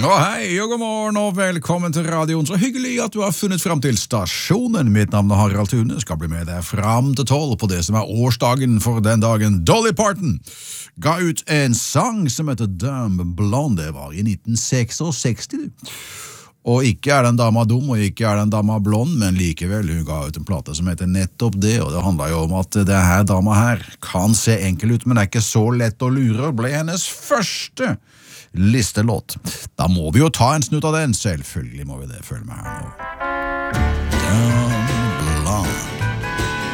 Og hei og god morgen og velkommen til radioen. Så hyggelig at du har funnet frem til stasjonen. Mitt navn er Harald Thune, skal bli med deg frem til 12 på det som er årsdagen for den dagen. Dolly Parton ga ut en sang som heter Dumb Blonde. Det var i 1966. Og ikke er den dama dum, og ikke er den dama blond, men likevel, hun ga ut en plate som heter nettopp det, og det handler jo om at det her dama her kan se enkel ut, men er ikke så lett å lure, ble hennes første listelåt. Da må vi jo ta en snutt av den, selvfølgelig må vi det, følg med her nå. Dumb Blonde.